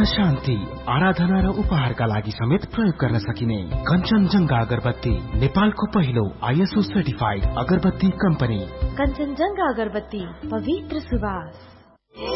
मन शान्ति, आराधना र उपहारका लागि समेत प्रयोग गर्न सकिने कञ्चनजंघा अगरबत्ती, नेपालको पहिलो ISO सर्टिफाइड अगरबत्ती कम्पनी। कञ्चनजंघा अगरबत्ती, पवित्र सुवास।